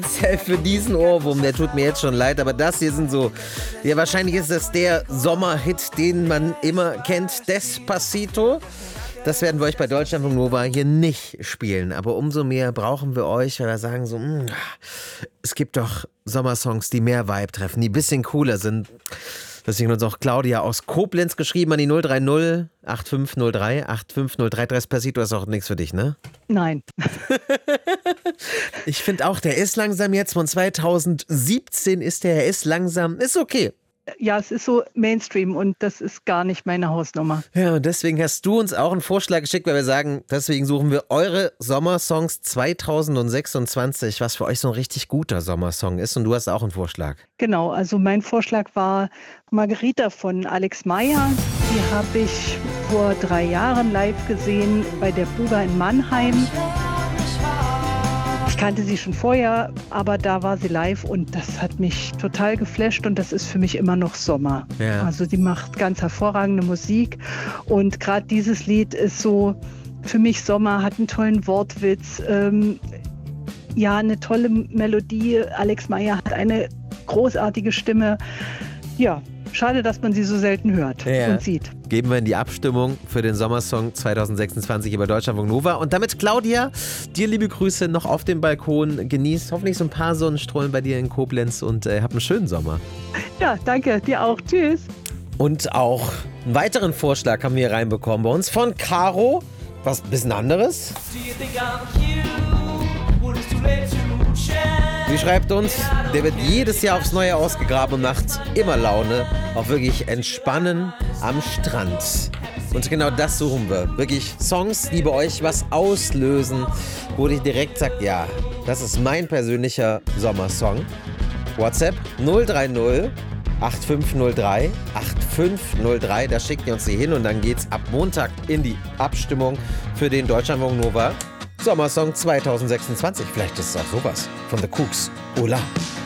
Für diesen Ohrwurm, der tut mir jetzt schon leid, aber das hier sind so, ja, wahrscheinlich ist das der Sommerhit, den man immer kennt, Despacito. Das werden wir euch bei Deutschlandfunk Nova hier nicht spielen, aber umso mehr brauchen wir euch, weil wir sagen so, es gibt doch Sommersongs, die mehr Vibe treffen, die ein bisschen cooler sind. Deswegen hat uns auch Claudia aus Koblenz geschrieben an die 030 8503 8503. Despacito ist auch nichts für dich, ne? Nein. Ich finde auch, der ist langsam jetzt, von 2017 ist der, er ist langsam, ist okay. Ja, es ist so Mainstream und das ist gar nicht meine Hausnummer. Ja, und deswegen hast du uns auch einen Vorschlag geschickt, weil wir sagen, deswegen suchen wir eure Sommersongs 2026, was für euch so ein richtig guter Sommersong ist. Und du hast auch einen Vorschlag. Genau, also mein Vorschlag war Margarita von Alex Meyer. Die habe ich vor 3 Jahren live gesehen bei der Buga in Mannheim. Ich kannte sie schon vorher, aber da war sie live und das hat mich total geflasht und das ist für mich immer noch Sommer. Ja. Also die macht ganz hervorragende Musik und gerade dieses Lied ist so für mich Sommer, hat einen tollen Wortwitz, ja, eine tolle Melodie. Alex Meyer hat eine großartige Stimme. Ja, schade, dass man sie so selten hört und sieht. Geben wir in die Abstimmung für den Sommersong 2026 über Deutschlandfunk Nova. Und damit, Claudia, dir liebe Grüße noch auf dem Balkon. Genießt hoffentlich so ein paar Sonnenstrahlen bei dir in Koblenz und habt einen schönen Sommer. Ja, danke. Dir auch. Tschüss. Und auch einen weiteren Vorschlag haben wir reinbekommen bei uns von Caro. Was ein bisschen anderes. Sie schreibt uns, der wird jedes Jahr aufs Neue ausgegraben und macht immer Laune. Auch wirklich entspannen am Strand. Und genau das suchen wir. Wirklich Songs, die bei euch was auslösen, wo ihr direkt sagt, ja, das ist mein persönlicher Sommersong. WhatsApp 030 8503 8503. Da schickt ihr uns die hin und dann geht's ab Montag in die Abstimmung für den Deutschlandfunk Nova Sommersong 2026. Vielleicht ist es auch sowas von The Cooks. Hola.